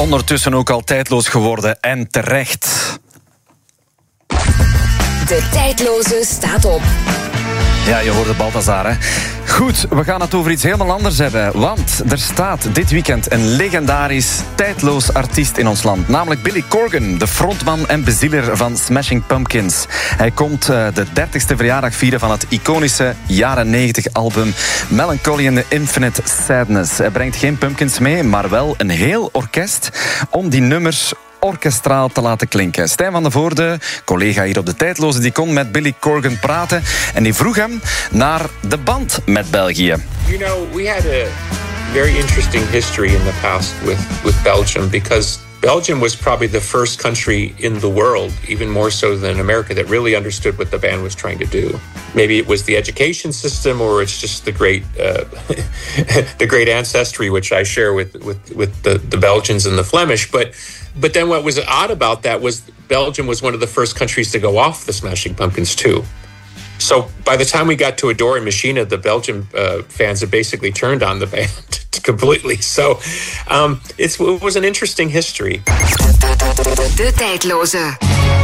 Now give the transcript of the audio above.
Ondertussen ook al tijdloos geworden en terecht. De tijdloze staat op. Ja, je hoorde Balthazar, hè. Goed, we gaan het over iets helemaal anders hebben. Want er staat dit weekend een legendarisch, tijdloos artiest in ons land. Namelijk Billy Corgan, de frontman en bezieler van Smashing Pumpkins. Hij komt de 30ste verjaardag vieren van het iconische jaren 90 album Melancholy and the Infinite Sadness. Hij brengt geen Pumpkins mee, maar wel een heel orkest om die nummers orkestraal te laten klinken. Stijn van de Voorde, collega hier op De Tijdloze, die kon met Billy Corgan praten en die vroeg hem naar de band met België. You know, we had a very interesting history in the past with Belgium, because Belgium was probably the first country in the world, even more so than America, that really understood what the band was trying to do. Maybe it was the education system, or it's just the great the great ancestry which I share with the Belgians and the Flemish. But then what was odd about that was Belgium was one of the first countries to go off the Smashing Pumpkins too. So by the time we got to Adore and Machina, the Belgian fans had basically turned on the band completely. So it was an interesting history. De Tijdloze.